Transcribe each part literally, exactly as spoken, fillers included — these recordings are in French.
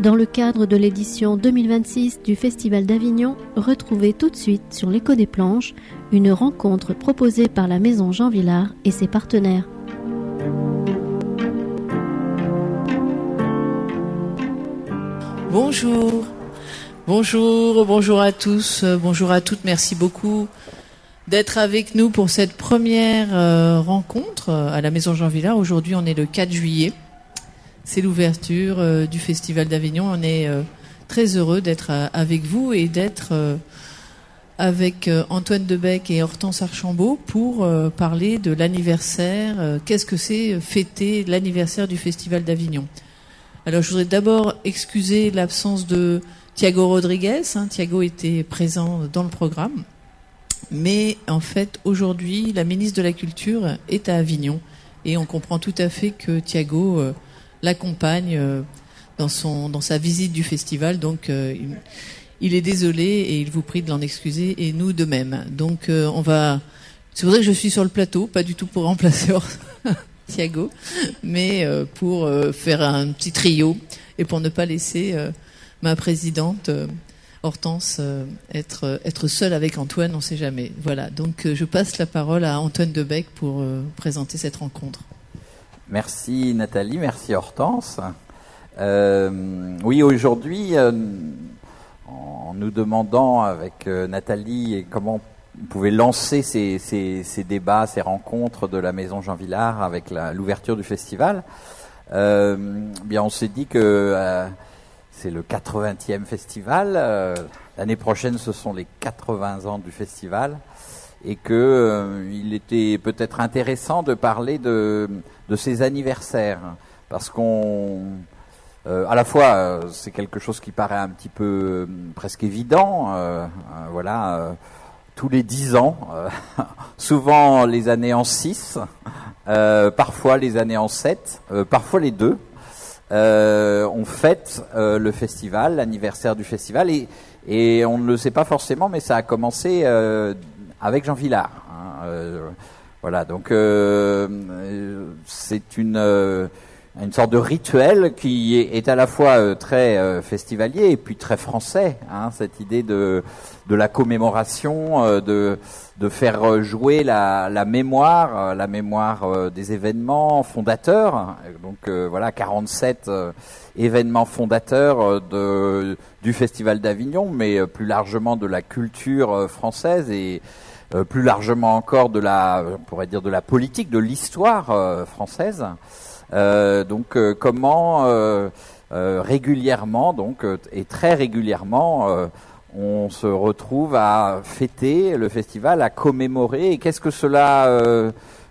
Dans le cadre de l'édition deux mille vingt-six du Festival d'Avignon, retrouvez tout de suite sur l'Écho des Planches une rencontre proposée par la Maison Jean Vilar et ses partenaires. Bonjour, bonjour, bonjour à tous, bonjour à toutes, merci beaucoup d'être avec nous pour cette première euh, rencontre à la Maison Jean Vilar. Aujourd'hui, on est le quatre juillet. C'est l'ouverture euh, du Festival d'Avignon. On est euh, très heureux d'être euh, avec vous et d'être euh, avec euh, Antoine Debec et Hortense Archambault pour euh, parler de l'anniversaire. Euh, qu'est-ce que c'est fêter l'anniversaire du Festival d'Avignon? Alors, je voudrais d'abord excuser l'absence de Thiago Rodriguez. Hein, Thiago était présent dans le programme. Mais en fait, aujourd'hui, la ministre de la Culture est à Avignon. Et on comprend tout à fait que Thiago euh, l'accompagne euh, dans, son, dans sa visite du festival. Donc, euh, il, il est désolé et il vous prie de l'en excuser, et nous de même. Donc, euh, on va... C'est vrai que je suis sur le plateau, pas du tout pour remplacer Thiago, mais euh, pour euh, faire un petit trio et pour ne pas laisser euh, ma présidente euh, Hortense euh, être être seule avec Antoine, on ne sait jamais. Voilà, donc euh, je passe la parole à Antoine Debec pour euh, présenter cette rencontre. Merci Nathalie, merci Hortense. Euh, oui, aujourd'hui, euh, en nous demandant avec euh, Nathalie comment on pouvait lancer ces, ces, ces débats, ces rencontres de la Maison Jean Vilar avec la, l'ouverture du festival, euh, bien on s'est dit que euh, c'est le quatre-vingtième festival. Euh, l'année prochaine, ce sont les quatre-vingts ans du festival, et que euh, il était peut-être intéressant de parler de de ces anniversaires, parce qu'on euh, à la fois euh, c'est quelque chose qui paraît un petit peu euh, presque évident. Euh, euh, voilà. Euh, tous les dix ans, euh, souvent les années en six, euh, parfois les années en sept, euh, parfois les deux. Euh, on fête euh, le festival, l'anniversaire du festival, et, et on ne le sait pas forcément, mais ça a commencé euh, avec Jean Vilar. Hein, euh, voilà, donc euh, c'est une euh, une sorte de rituel qui est, est à la fois euh, très euh, festivalier et puis très français. Hein, cette idée de de la commémoration, euh, de de faire jouer la, la mémoire, euh, la mémoire euh, des événements fondateurs. Donc euh, voilà, quarante-sept euh, événements fondateurs euh, de du Festival d'Avignon, mais euh, plus largement de la culture euh, française et euh, plus largement encore de la, on pourrait dire de la politique, de l'histoire euh, française. Euh, donc euh, comment euh, euh, régulièrement, donc euh, et très régulièrement, euh, on se retrouve à fêter le festival, à commémorer. Et qu'est-ce que cela euh,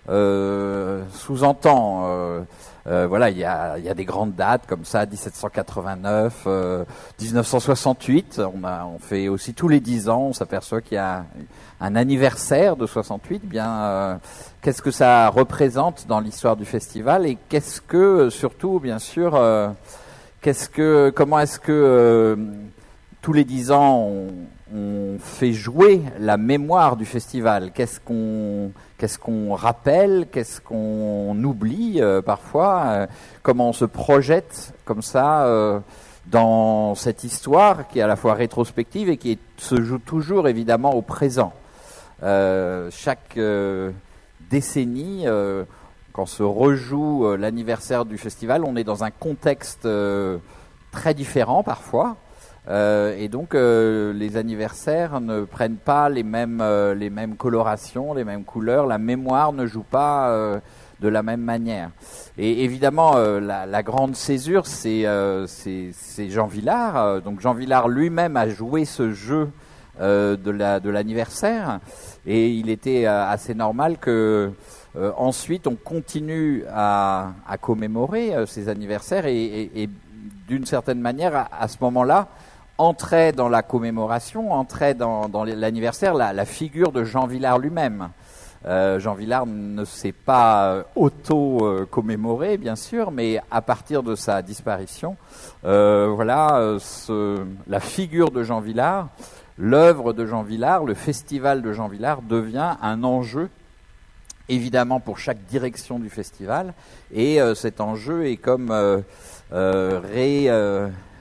euh, sous-entend euh, euh, Voilà, il y a, il y a des grandes dates comme ça, dix-sept cent quatre-vingt-neuf, euh, dix-neuf cent soixante-huit. On a, on fait aussi tous les dix ans. On s'aperçoit qu'il y a un anniversaire de soixante-huit. Bien, euh, qu'est-ce que ça représente dans l'histoire du festival, et qu'est-ce que, surtout, bien sûr, euh, qu'est-ce que, comment est-ce que euh, tous les dix ans, on, on fait jouer la mémoire du festival. Qu'est-ce qu'on, qu'est-ce qu'on rappelle, qu'est-ce qu'on oublie euh, parfois, euh, comment on se projette comme ça euh, dans cette histoire qui est à la fois rétrospective et qui est, se joue toujours évidemment au présent. Euh, chaque euh, décennie, euh, quand se rejoue euh, l'anniversaire du festival, on est dans un contexte euh, très différent parfois. Euh, et donc euh, les anniversaires ne prennent pas les mêmes euh, les mêmes colorations, les mêmes couleurs. La mémoire ne joue pas euh, de la même manière. Et évidemment, euh, la, la grande césure, c'est euh, c'est, c'est Jean Vilar. Euh, donc Jean Vilar lui-même a joué ce jeu euh, de la de l'anniversaire, et il était euh, assez normal que euh, ensuite on continue à à commémorer euh, ces anniversaires, et, et, et d'une certaine manière à, à ce moment-là, entrait dans la commémoration, entrait dans, dans l'anniversaire la, la figure de Jean Vilar lui-même. Euh, Jean Vilar ne s'est pas auto-commémoré, bien sûr, mais à partir de sa disparition, euh, voilà, ce, la figure de Jean Vilar, l'œuvre de Jean Vilar, le festival de Jean Vilar devient un enjeu, évidemment, pour chaque direction du festival, et euh, cet enjeu est comme euh, euh, ré... Euh,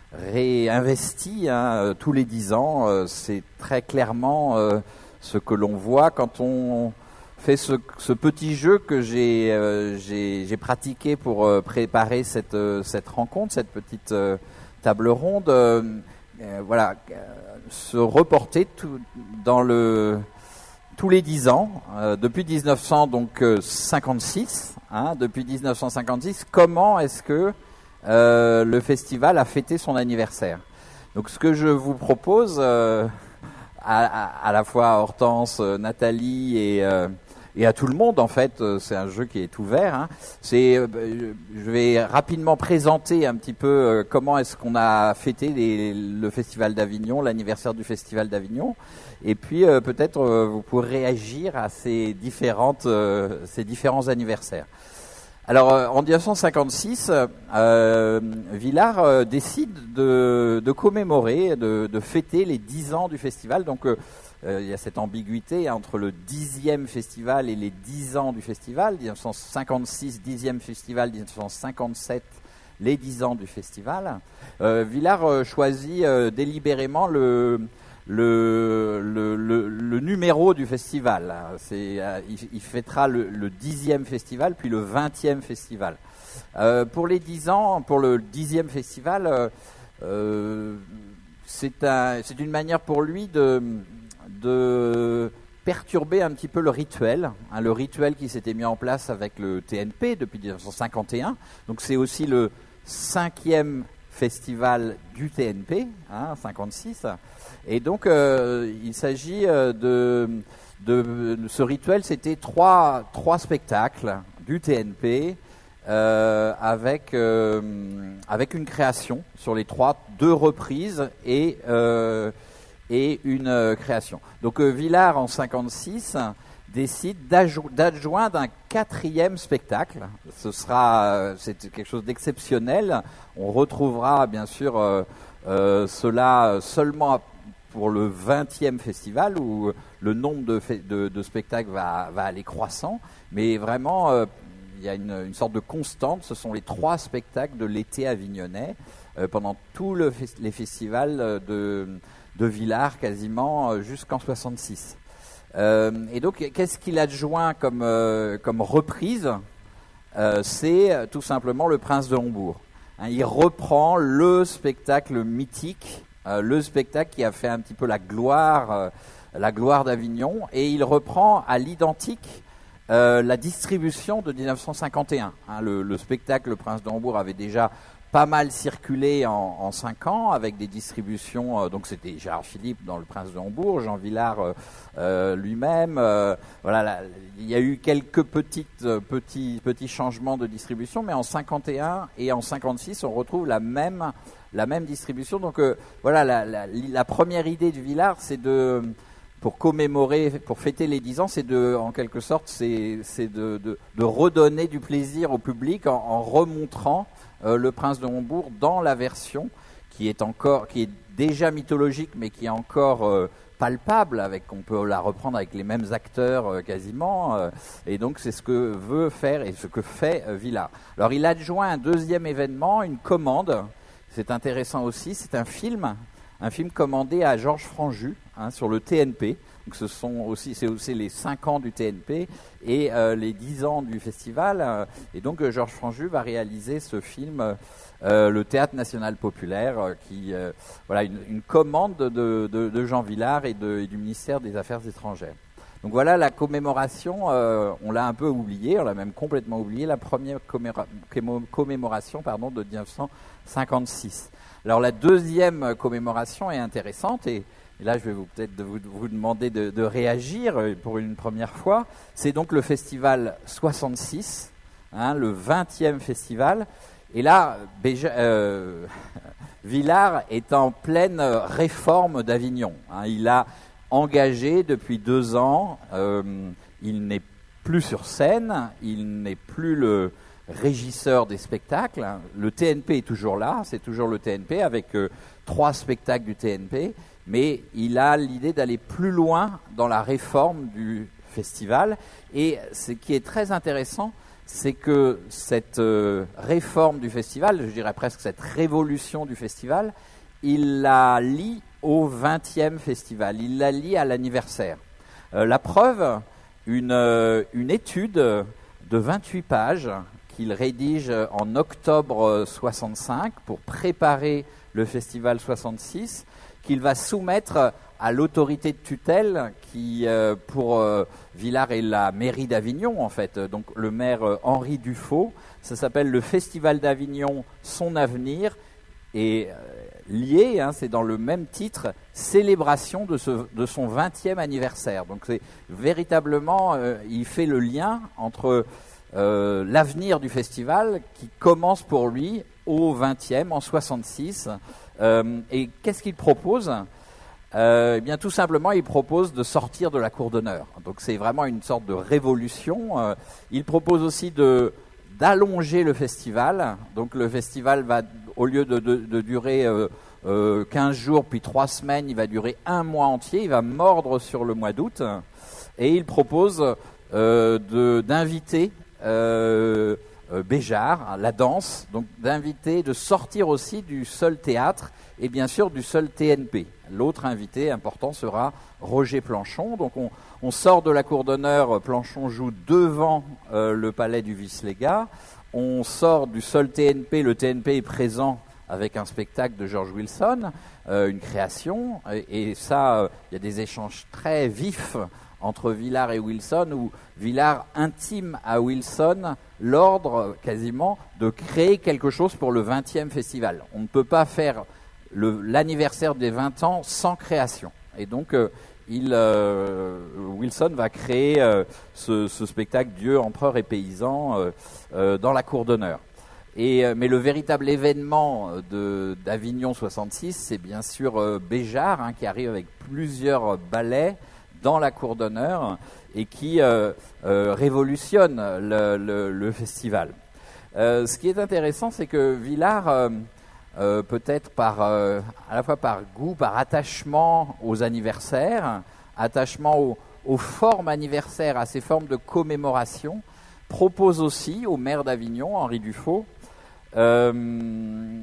réinvesti hein, tous les dix ans. Euh, c'est très clairement euh, ce que l'on voit quand on fait ce, ce petit jeu que j'ai euh, j'ai, j'ai pratiqué pour euh, préparer cette, euh, cette rencontre, cette petite euh, table ronde. Euh, euh, voilà, euh, se reporter tout, dans le tous les dix ans, euh, depuis dix-neuf cent cinquante-six, hein, depuis dix-neuf cent cinquante-six, comment est-ce que euh, le festival a fêté son anniversaire? Donc, ce que je vous propose, euh, à, à, à la fois à Hortense, Nathalie et, euh, et à tout le monde, en fait, euh, c'est un jeu qui est ouvert. Hein, c'est, euh, je vais rapidement présenter un petit peu euh, comment est-ce qu'on a fêté les, le Festival d'Avignon, l'anniversaire du Festival d'Avignon. Et puis euh, peut-être euh, vous pourrez réagir à ces différentes, euh, ces différents anniversaires. Alors euh, en dix-neuf cent cinquante-six, euh, Villars euh, décide de, de commémorer, de, de fêter les dix ans du festival. Donc euh, euh, il y a cette ambiguïté entre le dixième festival et les dix ans du festival. dix-neuf cent cinquante-six, dixième festival, dix-neuf cent cinquante-sept, les dix ans du festival. Euh, Villars euh, choisit euh, délibérément le Le, le, le, le numéro du festival. C'est, euh, il, il fêtera le, le dixième festival, puis le vingtième festival. Euh, pour les dix ans, pour le dixième festival, euh, euh, c'est, un, c'est une manière pour lui de, de perturber un petit peu le rituel, hein, le rituel qui s'était mis en place avec le T N P depuis dix-neuf cent cinquante et un. Donc c'est aussi le cinquième festival du T N P, hein, cinquante-six. Et donc, euh, il s'agit euh, de, de, de ce rituel, c'était trois, trois spectacles du T N P euh, avec, euh, avec une création sur les trois, deux reprises et, euh, et une euh, création. Donc, euh, Villars, en cinquante-six, décide d'adjo- d'adjoindre un quatrième spectacle. Ce sera, euh, c'est quelque chose d'exceptionnel. On retrouvera, bien sûr, euh, euh, cela seulement à pour le vingtième festival où le nombre de, de, de spectacles va, va aller croissant, mais vraiment euh, il y a une, une sorte de constante, ce sont les trois spectacles de l'été avignonnais euh, pendant tous le fest- les festivals de, de Villars quasiment euh, jusqu'en soixante-six. Euh, et donc qu'est-ce qu'il adjoint comme, euh, comme reprise euh, c'est tout simplement Le Prince de Hombourg. Hein, il reprend le spectacle mythique, Euh, le spectacle qui a fait un petit peu la gloire, euh, la gloire d'Avignon, et il reprend à l'identique euh, la distribution de dix-neuf cent cinquante et un. Hein, le, le spectacle Le Prince de Hombourg avait déjà pas mal circulé en, en cinq ans avec des distributions. Euh, donc c'était Gérard Philippe dans Le Prince de Hombourg, Jean Villars euh, euh, lui-même. Euh, voilà, là, il y a eu quelques petites euh, petits petits changements de distribution, mais en cinquante et un et en cinquante-six, on retrouve la même la même distribution. Donc euh, voilà, la, la, la première idée de Villars, c'est de pour commémorer, pour fêter les dix ans, c'est de, en quelque sorte, c'est, c'est de, de, de redonner du plaisir au public en, en remontrant euh, Le Prince de Hombourg dans la version qui est encore, qui est déjà mythologique, mais qui est encore euh, palpable, avec, on peut la reprendre avec les mêmes acteurs euh, quasiment, euh, et donc c'est ce que veut faire et ce que fait euh, Villars. Alors il adjoint un deuxième événement, une commande. C'est intéressant aussi, c'est un film, un film commandé à Georges Franju, hein, sur le T N P. Donc ce sont aussi, c'est aussi les cinq ans du T N P et euh, les dix ans du festival. Euh, et donc euh, Georges Franju va réaliser ce film, euh, le Théâtre National Populaire, euh, qui, euh, voilà, une, une commande de, de, de Jean Villars et, de, et du ministère des Affaires étrangères. Donc voilà la commémoration, euh, on l'a un peu oublié, on l'a même complètement oublié, la première comméra- commémoration pardon, de dix-neuf cent cinquante-six. Alors la deuxième commémoration est intéressante, et, et là je vais vous, peut-être de vous, vous demander de, de réagir pour une première fois. C'est donc le festival soixante-six, hein, le vingtième festival, et là Béja, euh, Villars est en pleine réforme d'Avignon. Hein, il a engagé depuis deux ans, euh, il n'est plus sur scène, il n'est plus le régisseur des spectacles. Le T N P est toujours là, c'est toujours le T N P avec euh, trois spectacles du T N P, mais il a l'idée d'aller plus loin dans la réforme du festival. Et ce qui est très intéressant, c'est que cette euh, réforme du festival, je dirais presque cette révolution du festival, il la lie au vingtième festival, il la lie à l'anniversaire. Euh, la preuve, une, euh, une étude de vingt-huit pages qu'il rédige en octobre soixante-cinq pour préparer le festival soixante-six, qu'il va soumettre à l'autorité de tutelle qui, euh, pour euh, Villars et la mairie d'Avignon, en fait, donc le maire euh, Henri Dufaux. Ça s'appelle le Festival d'Avignon, son avenir, et euh, lié, hein, c'est dans le même titre, célébration de, ce, de son vingtième anniversaire. Donc c'est véritablement, euh, il fait le lien entre euh, l'avenir du festival qui commence pour lui au vingtième, en soixante-six. Euh, et qu'est-ce qu'il propose ? Euh, eh bien, tout simplement, il propose de sortir de la cour d'honneur. Donc, c'est vraiment une sorte de révolution. Euh, il propose aussi de d'allonger le festival. Donc, le festival va, au lieu de, de, de durer euh, euh, quinze jours puis trois semaines, il va durer un mois entier. Il va mordre sur le mois d'août. Et il propose euh, de d'inviter euh, euh, Béjart, la danse, donc d'inviter, de sortir aussi du seul théâtre et bien sûr du seul T N P. L'autre invité important sera Roger Planchon. Donc on, on sort de la cour d'honneur, Planchon joue devant euh, le palais du vice-légat. On sort du seul T N P, le T N P est présent avec un spectacle de George Wilson, euh, une création, et, et ça, il euh, y a des échanges très vifs entre Villars et Wilson, où Villars intime à Wilson l'ordre quasiment de créer quelque chose pour le vingtième festival. On ne peut pas faire le, l'anniversaire des vingt ans sans création. Et donc, euh, il, euh, Wilson va créer euh, ce, ce spectacle Dieu, empereur et paysan euh, euh, dans la cour d'honneur. Et, euh, mais le véritable événement de, d'Avignon soixante-six, c'est bien sûr euh, Béjart, hein, qui arrive avec plusieurs ballets dans la cour d'honneur et qui euh, euh, révolutionne le, le, le festival. Euh, ce qui est intéressant, c'est que Villars, euh, euh, peut-être par, euh, à la fois par goût, par attachement aux anniversaires, attachement aux, aux formes anniversaires, à ces formes de commémoration, propose aussi au maire d'Avignon, Henri Dufaux, euh,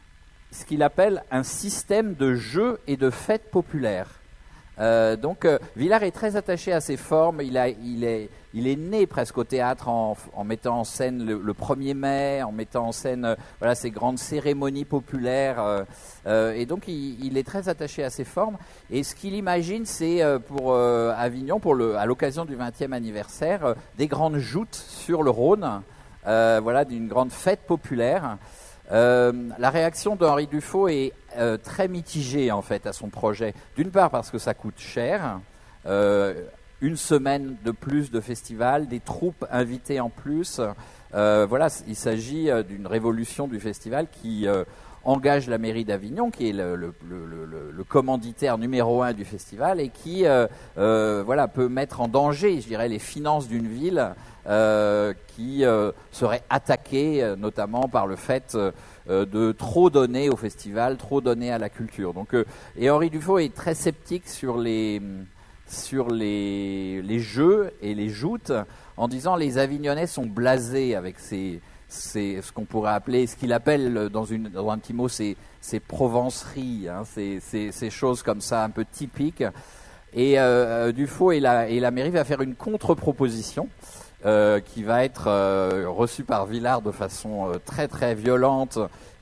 ce qu'il appelle un système de jeux et de fêtes populaires. Euh, donc euh, Villars est très attaché à ces formes. Il, a, il, est, il est né presque au théâtre en, en mettant en scène le, le premier mai, en mettant en scène euh, voilà, ces grandes cérémonies populaires. Euh, euh, et donc il, il est très attaché à ces formes. Et ce qu'il imagine, c'est euh, pour euh, Avignon, pour le, à l'occasion du vingtième anniversaire, euh, des grandes joutes sur le Rhône, euh, voilà, d'une grande fête populaire. Euh, la réaction d'Henri Dufaux est euh, très mitigée en fait à son projet. D'une part parce que ça coûte cher, euh, une semaine de plus de festival, des troupes invitées en plus. Euh, voilà, il s'agit euh, d'une révolution du festival qui euh, engage la mairie d'Avignon, qui est le, le, le, le, le commanditaire numéro un du festival et qui euh, euh, voilà, peut mettre en danger, je dirais, les finances d'une ville euh, qui euh, serait attaquée euh, notamment par le fait euh, de trop donner au festival, trop donner à la culture. Donc, euh, et Henri Dufaux est très sceptique sur les sur les, les jeux et les joutes, en disant les Avignonnais sont blasés avec ces c'est ce qu'on pourrait appeler, ce qu'il appelle dans, une, dans un petit mot, ces, ces provenceries, hein, ces, ces, ces choses comme ça un peu typiques. Et euh, Dufaux et la, et la mairie va faire une contre-proposition euh, qui va être euh, reçue par Villars de façon euh, très très violente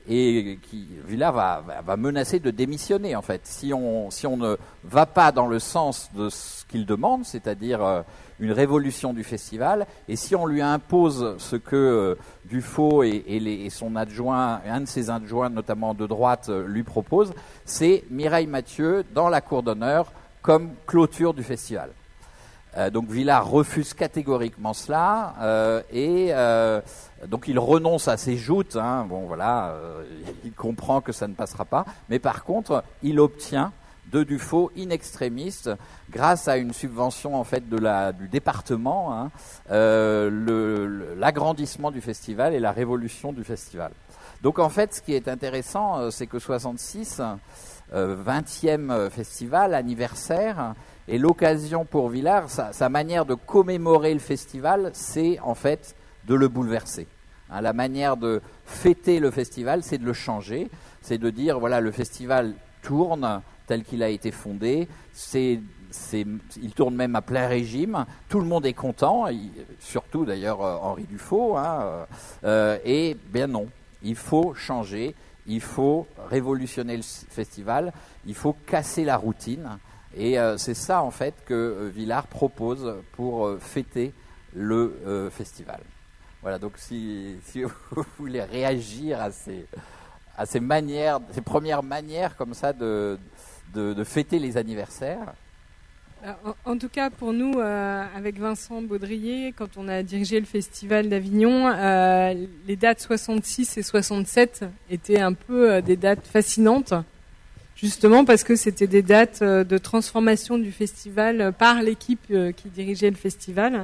et qui Villars va, va, va menacer de démissionner en fait. Si on, si on ne va pas dans le sens de ce qu'il demande, c'est-à-dire euh, une révolution du festival, et si on lui impose ce que euh, Dufaux et, et, les, et son adjoint, un de ses adjoints notamment de droite, euh, lui propose, c'est Mireille Mathieu dans la cour d'honneur comme clôture du festival. Euh, donc Villars refuse catégoriquement cela euh, et euh, donc il renonce à ses joutes. Hein, bon voilà, euh, il comprend que ça ne passera pas, mais par contre il obtient de Dufaux in extremis, grâce à une subvention en fait de la du département, hein, euh, le, le, l'agrandissement du festival et la révolution du festival. Donc en fait, ce qui est intéressant, euh, c'est que soixante-six, euh, vingtième festival, anniversaire, et l'occasion pour Villars, sa, sa manière de commémorer le festival, c'est en fait de le bouleverser. Hein, la manière de fêter le festival, c'est de le changer, c'est de dire, voilà, le festival tourne tel qu'il a été fondé, c'est, c'est, il tourne même à plein régime, tout le monde est content, il, surtout d'ailleurs euh, Henri Dufaux, hein, euh, et bien non, il faut changer, il faut révolutionner le festival, il faut casser la routine, et euh, c'est ça en fait que euh, Villars propose pour euh, fêter le euh, festival. Voilà, donc si, si vous voulez réagir à ces, à ces manières, ces premières manières comme ça de, de, de fêter les anniversaires. En, en tout cas, pour nous, euh, avec Vincent Baudrier, quand on a dirigé le Festival d'Avignon, euh, les dates soixante-six et soixante-sept étaient un peu euh, des dates fascinantes, justement parce que c'était des dates euh, de transformation du festival par l'équipe euh, qui dirigeait le festival.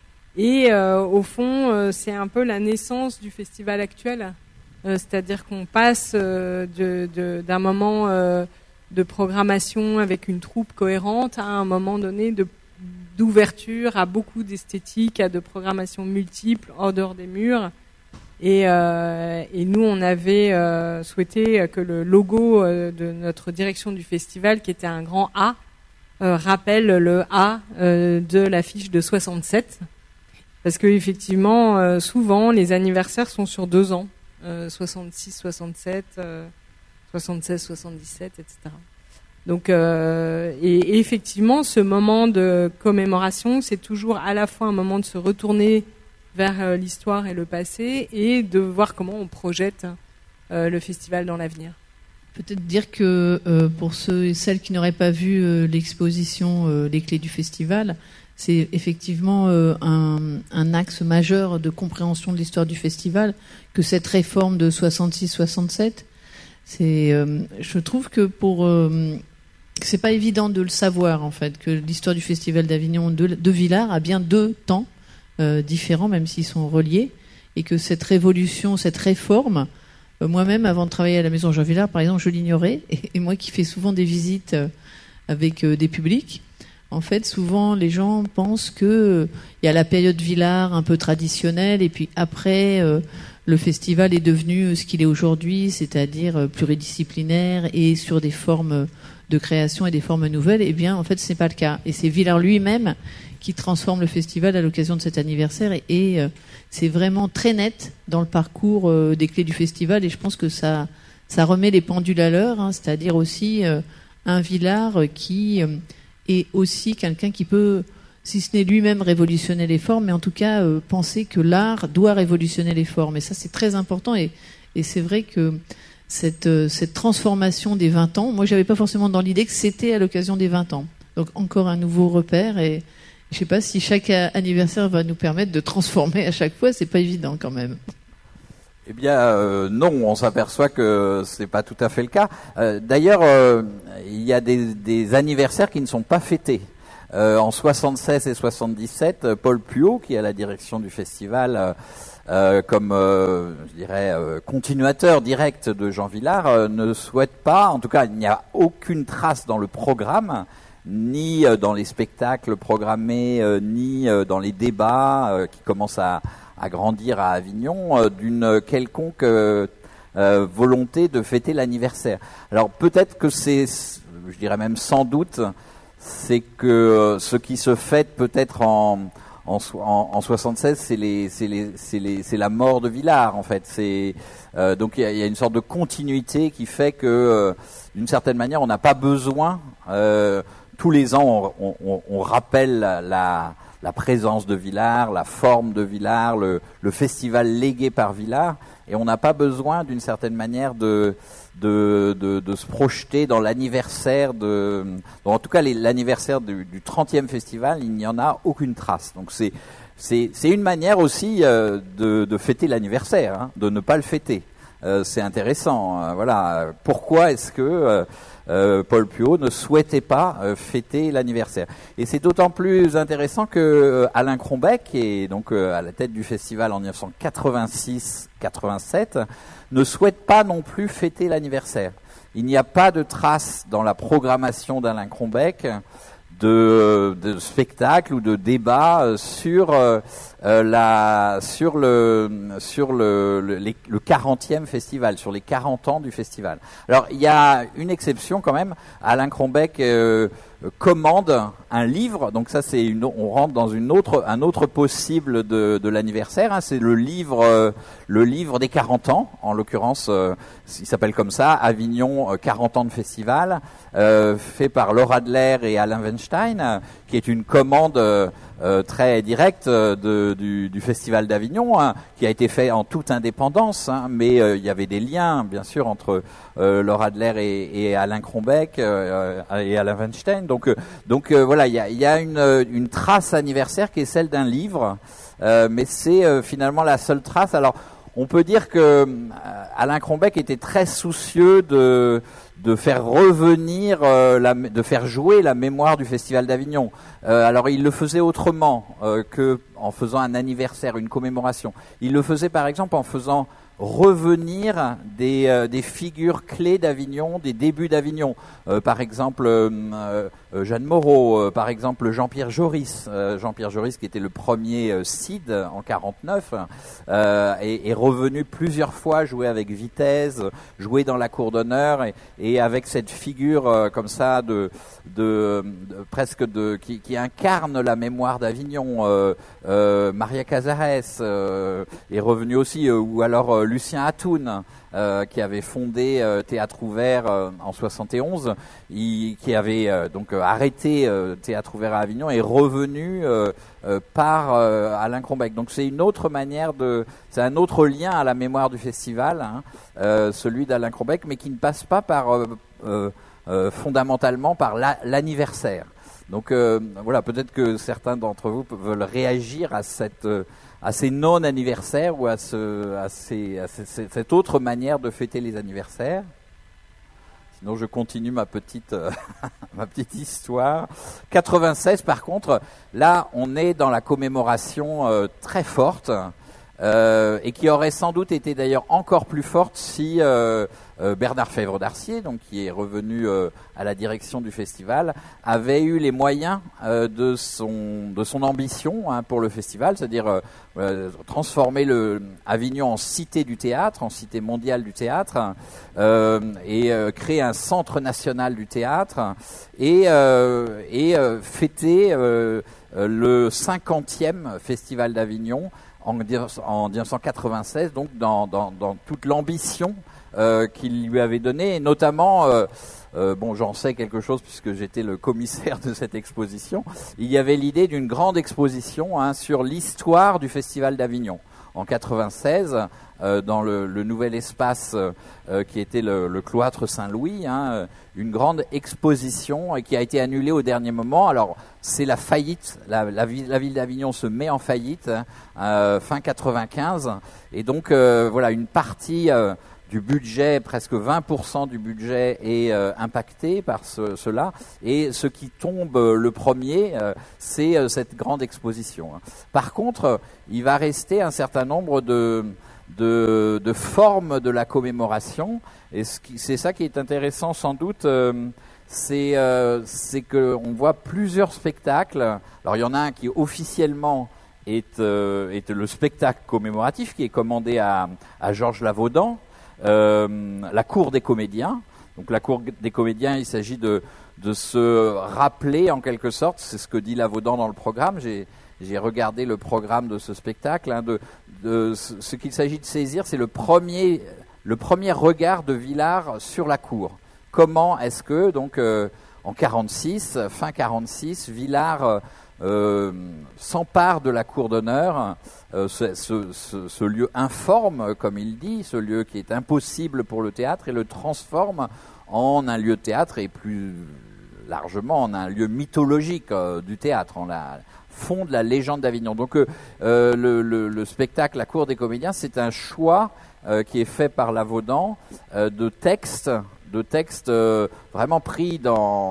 Et euh, au fond, euh, c'est un peu la naissance du festival actuel. Euh, c'est-à-dire qu'on passe euh, de, de, d'un moment euh, de programmation avec une troupe cohérente à un moment donné de, d'ouverture à beaucoup d'esthétique, à de programmations multiples hors dehors des murs. Et, euh, et nous, on avait euh, souhaité que le logo euh, de notre direction du festival, qui était un grand A, euh, rappelle le A euh, de l'affiche de soixante-sept. Parce que effectivement, euh, souvent, les anniversaires sont sur deux ans, euh, soixante-six, soixante-sept, euh, soixante-seize, soixante-dix-sept, et cetera. Donc, euh, et, et effectivement, ce moment de commémoration, c'est toujours à la fois un moment de se retourner vers euh, l'histoire et le passé, et de voir comment on projette euh, le festival dans l'avenir. Peut-être dire que euh, pour ceux et celles qui n'auraient pas vu euh, l'exposition euh, Les Clés du Festival, c'est effectivement euh, un, un axe majeur de compréhension de l'histoire du festival que cette réforme de soixante-six soixante-sept. C'est, euh, je trouve que pour euh, c'est pas évident de le savoir en fait, que l'histoire du Festival d'Avignon de, de Villars a bien deux temps euh, différents, même s'ils sont reliés, et que cette révolution, cette réforme, euh, moi-même avant de travailler à la Maison Jean Villars, par exemple, je l'ignorais, et, et moi qui fais souvent des visites euh, avec euh, des publics. En fait, souvent, les gens pensent que euh, y a la période Villars un peu traditionnelle, et puis après, euh, le festival est devenu ce qu'il est aujourd'hui, c'est-à-dire euh, pluridisciplinaire et sur des formes de création et des formes nouvelles. Eh bien, en fait, ce n'est pas le cas. Et c'est Villars lui-même qui transforme le festival à l'occasion de cet anniversaire, et, et euh, c'est vraiment très net dans le parcours euh, des Clés du Festival. Et je pense que ça, ça remet les pendules à l'heure, hein, c'est-à-dire aussi euh, un Villars qui euh, et aussi quelqu'un qui peut, si ce n'est lui-même révolutionner les formes, mais en tout cas euh, penser que l'art doit révolutionner les formes. Et ça, c'est très important. Et, et c'est vrai que cette, euh, cette transformation des vingt ans, moi, j'avais pas forcément dans l'idée que c'était à l'occasion des vingt ans. Donc, encore un nouveau repère. Et je sais pas si chaque anniversaire va nous permettre de transformer à chaque fois. C'est pas évident quand même. Eh bien, euh, non, on s'aperçoit que c'est pas tout à fait le cas. Euh, d'ailleurs, euh, il y a des, des anniversaires qui ne sont pas fêtés. Euh, en soixante-seize et soixante-dix-sept, Paul Puot, qui est à la direction du festival, euh, euh, comme, euh, je dirais, euh, continuateur direct de Jean Villars, euh, ne souhaite pas, en tout cas, il n'y a aucune trace dans le programme, ni euh, dans les spectacles programmés, euh, ni euh, dans les débats euh, qui commencent à à grandir à Avignon, euh, d'une quelconque euh, euh, volonté de fêter l'anniversaire. Alors peut-être que c'est, je dirais même sans doute, c'est que euh, ce qui se fête peut-être en en, en, en soixante-seize, c'est les, c'est les, c'est les, c'est la mort de Villars en fait. C'est euh, donc il y a, y a une sorte de continuité qui fait que, euh, d'une certaine manière, on n'a pas besoin. Euh, tous les ans, on, on, on rappelle la, la la présence de Villars, la forme de Villars, le, le festival légué par Villars, et on n'a pas besoin d'une certaine manière de, de, de, de se projeter dans l'anniversaire de, en tout cas les, l'anniversaire du, du trentième festival, il n'y en a aucune trace. Donc c'est, c'est, c'est une manière aussi euh, de, de fêter l'anniversaire, hein, de ne pas le fêter. Euh, c'est intéressant. Euh, voilà. Pourquoi est-ce que euh, Euh, Paul Puot ne souhaitait pas euh, fêter l'anniversaire. Et c'est d'autant plus intéressant que euh, Alain Crombecq, qui est donc euh, à la tête du festival en dix-neuf cent quatre-vingt-six quatre-vingt-sept, ne souhaite pas non plus fêter l'anniversaire. Il n'y a pas de trace dans la programmation d'Alain Crombecq de, de spectacles ou de débats sur euh, euh, la sur le sur le le, les, le quarantième festival, sur les quarante ans du festival. Alors il y a une exception quand même. Alain Crombec euh, commande un livre, donc ça c'est une, on rentre dans une autre, un autre possible de, de l'anniversaire. Hein, c'est le livre, euh, le livre des quarante ans, en l'occurrence, euh, il s'appelle comme ça, Avignon euh, quarante ans de festival, euh, fait par Laura Adler et Alain Weinstein, euh, qui est une commande euh, euh, très directe euh, de, du, du festival d'Avignon, hein, qui a été fait en toute indépendance, hein, mais euh, il y avait des liens, bien sûr, entre euh, Laura Adler et, et Alain Crombec euh, et Alain Weinstein. Donc, euh, donc euh, voilà, il y a, y a une, une trace anniversaire qui est celle d'un livre, euh, mais c'est euh, finalement la seule trace. Alors, on peut dire que euh, Alain Crombec était très soucieux de de faire revenir, euh, la, de faire jouer la mémoire du Festival d'Avignon. Euh, alors, il le faisait autrement euh, que en faisant un anniversaire, une commémoration. Il le faisait, par exemple, en faisant revenir des, euh, des figures clés d'Avignon, des débuts d'Avignon. Euh, par exemple, euh, euh, Jeanne Moreau, euh, par exemple Jean-Pierre Joris. Euh, Jean-Pierre Joris, qui était le premier euh, Cid en quarante-neuf, euh, est, est revenu plusieurs fois jouer avec Vitesse, jouer dans la cour d'honneur, et, et avec cette figure euh, comme ça, de, de, de presque de qui, qui incarne la mémoire d'Avignon. Euh, euh, Maria Cazares euh, est revenue aussi, euh, ou alors euh, Lucien Atoun, euh, qui avait fondé euh, Théâtre Ouvert euh, en soixante et onze, il, qui avait euh, donc euh, arrêté euh, Théâtre Ouvert à Avignon, et revenu euh, euh, par euh, Alain Crombec. Donc c'est une autre manière de, c'est un autre lien à la mémoire du festival, hein, euh, celui d'Alain Crombec, mais qui ne passe pas par euh, euh, euh, fondamentalement par la, l'anniversaire. Donc euh, voilà, peut-être que certains d'entre vous veulent réagir à cette euh, à ces non-anniversaires ou à, ce, à, ces, à ces, cette autre manière de fêter les anniversaires. Sinon, je continue ma petite, euh, ma petite histoire. quatre-vingt-seize, par contre, là, on est dans la commémoration euh, très forte, euh, et qui aurait sans doute été d'ailleurs encore plus forte si euh, euh, Bernard Fèvre d'Arcier, donc qui est revenu euh, à la direction du festival, avait eu les moyens euh, de son de son ambition, hein, pour le festival, c'est-à-dire euh, euh, transformer le Avignon en cité du théâtre, en cité mondiale du théâtre, euh, et euh, créer un centre national du théâtre, et euh, et euh, fêter euh, le cinquantième festival d'Avignon en en dix-neuf cent quatre-vingt-seize, donc dans dans, dans toute l'ambition euh, qu'il lui avait donnée, et notamment euh, Euh, bon, j'en sais quelque chose puisque j'étais le commissaire de cette exposition. Il y avait l'idée d'une grande exposition, hein, sur l'histoire du Festival d'Avignon. En quatre-vingt-seize, euh, dans le, le nouvel espace euh, qui était le, le cloître Saint-Louis, hein, une grande exposition, et qui a été annulée au dernier moment. Alors, c'est la faillite. La, la, ville, la ville d'Avignon se met en faillite, hein, euh, fin quatre-vingt-quinze, et donc euh, voilà, une partie euh, du budget, presque vingt pour cent du budget est euh, impacté par ce, cela, et ce qui tombe euh, le premier, euh, c'est euh, cette grande exposition. Hein. Par contre, euh, il va rester un certain nombre de, de, de formes de la commémoration, et ce qui, c'est ça qui est intéressant sans doute, euh, c'est, euh, c'est qu'on voit plusieurs spectacles. Alors il y en a un qui officiellement est, euh, est le spectacle commémoratif, qui est commandé à, à Georges Lavaudan, Euh, la cour des comédiens. Donc la cour des comédiens, il s'agit de, de se rappeler en quelque sorte, c'est ce que dit Lavaudan dans le programme, j'ai, j'ai regardé le programme de ce spectacle, hein, de, de, ce, ce qu'il s'agit de saisir, c'est le premier, le premier regard de Villars sur la cour. Comment est-ce que, donc euh, en quarante-six, fin quarante-six, Villars euh, s'empare de la cour d'honneur, euh, ce, ce, ce, ce lieu informe, comme il dit, ce lieu qui est impossible pour le théâtre, et le transforme en un lieu de théâtre, et plus largement en un lieu mythologique euh, du théâtre, en la fonde la légende d'Avignon. Donc euh, le, le, le spectacle La Cour des Comédiens, c'est un choix euh, qui est fait par Lavaudan euh, de textes, de textes euh, vraiment pris dans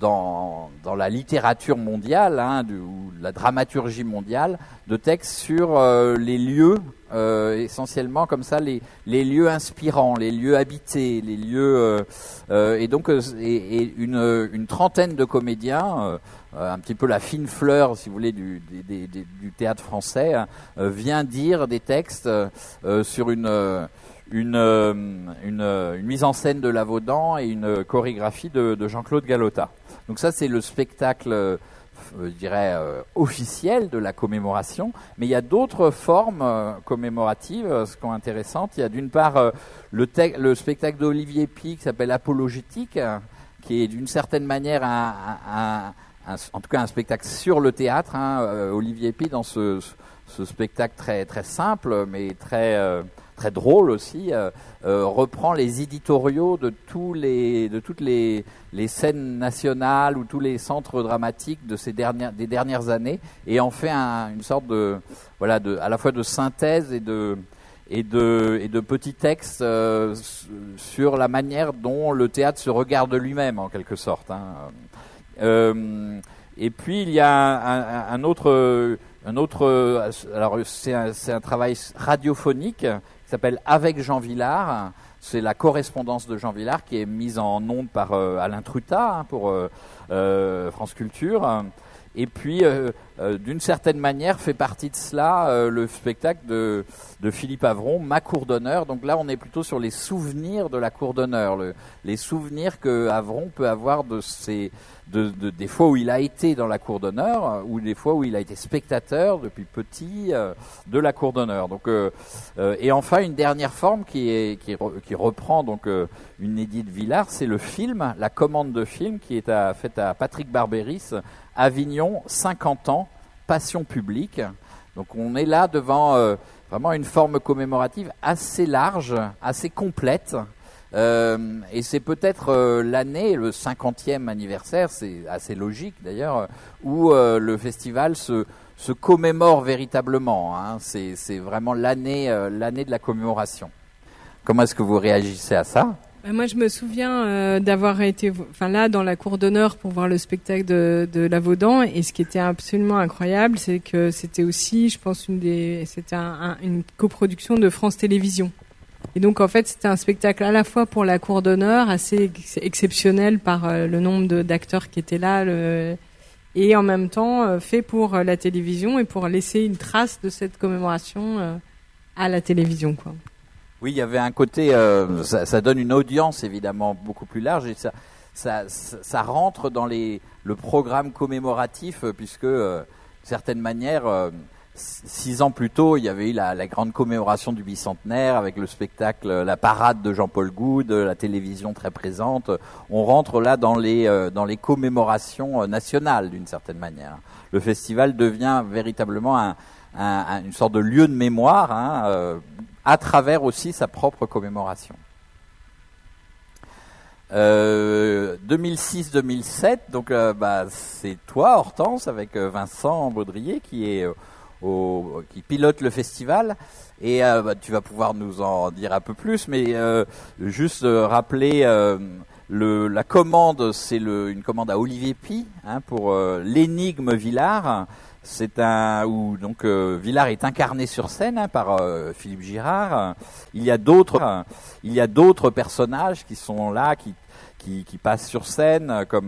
dans, dans la littérature mondiale, hein, de, ou la dramaturgie mondiale, de textes sur euh, les lieux, euh, essentiellement comme ça, les, les lieux inspirants, les lieux habités, les lieux... Euh, euh, et donc, euh, et, et une, une trentaine de comédiens, euh, un petit peu la fine fleur, si vous voulez, du, des, des, du théâtre français, euh, vient dire des textes euh, sur une... Euh, Une, une, une mise en scène de Lavaudan et une chorégraphie de, de Jean-Claude Galota. Donc ça, c'est le spectacle, euh, je dirais, euh, officiel de la commémoration. Mais il y a d'autres formes euh, commémoratives, euh, ce qui est intéressant. Il y a d'une part euh, le, te- le spectacle d'Olivier Py qui s'appelle Apologétique, euh, qui est d'une certaine manière un, un, un, en tout cas un spectacle sur le théâtre. Hein, euh, Olivier Py dans ce, ce spectacle très très simple, mais très euh, très drôle aussi, euh, euh, reprend les éditoriaux de tous les de toutes les les scènes nationales ou tous les centres dramatiques de ces dernières des dernières années et en fait un, une sorte de voilà de à la fois de synthèse et de et de et de petits textes euh, sur la manière dont le théâtre se regarde lui-même en quelque sorte. Hein. Euh, et puis il y a un, un, un autre un autre alors c'est un, c'est un travail radiophonique qui s'appelle Avec Jean Vilar. C'est la correspondance de Jean Vilar qui est mise en ondes par euh, Alain Trutat hein, pour euh, euh, France Culture. Et puis, euh, euh, d'une certaine manière, fait partie de cela euh, le spectacle de, de Philippe Avron, Ma cour d'honneur. Donc là, on est plutôt sur les souvenirs de la cour d'honneur, le, les souvenirs que Avron peut avoir de ces, de, de, des fois où il a été dans la cour d'honneur, ou des fois où il a été spectateur depuis petit euh, de la cour d'honneur. Donc, euh, euh, et enfin, une dernière forme qui, est, qui, qui reprend donc euh, une Édith Villard, c'est le film, la commande de film qui est à, faite à Patrick Barberis. Avignon, cinquante ans, passion publique. Donc on est là devant euh, vraiment une forme commémorative assez large, assez complète. Euh, et c'est peut-être euh, l'année, le cinquantième anniversaire, c'est assez logique d'ailleurs, où euh, le festival se, se commémore véritablement. Hein. C'est, c'est vraiment l'année, euh, l'année de la commémoration. Comment est-ce que vous réagissez à ça ? Moi, je me souviens euh, d'avoir été, enfin là, dans la cour d'honneur pour voir le spectacle de, de Lavaudan. Et ce qui était absolument incroyable, c'est que c'était aussi, je pense, une des, c'était un, un, une coproduction de France Télévisions. Et donc, en fait, c'était un spectacle à la fois pour la cour d'honneur, assez ex- exceptionnel par euh, le nombre de, d'acteurs qui étaient là, le, et en même temps euh, fait pour euh, la télévision et pour laisser une trace de cette commémoration euh, à la télévision, quoi. Oui, il y avait un côté, euh, ça, ça donne une audience évidemment beaucoup plus large et ça, ça, ça, ça rentre dans les, le programme commémoratif euh, puisque, euh, d'une certaine manière, euh, six ans plus tôt, il y avait eu la, la grande commémoration du bicentenaire avec le spectacle, la parade de Jean-Paul Goude, la télévision très présente. On rentre là dans les, euh, dans les commémorations nationales d'une certaine manière. Le festival devient véritablement un, un, un, une sorte de lieu de mémoire, hein, euh, à travers aussi sa propre commémoration. Euh, deux mille six deux mille sept, donc euh, bah, c'est toi Hortense avec euh, Vincent Baudrier qui est euh, au, qui pilote le festival et euh, bah, tu vas pouvoir nous en dire un peu plus, mais euh, juste euh, rappeler euh, le, la commande, c'est le, une commande à Olivier Py hein, pour euh, l'énigme Villard. C'est un où donc euh, Villard est incarné sur scène hein, par euh, Philippe Girard. Il y a d'autres, euh, il y a d'autres personnages qui sont là, qui qui, qui passent sur scène, comme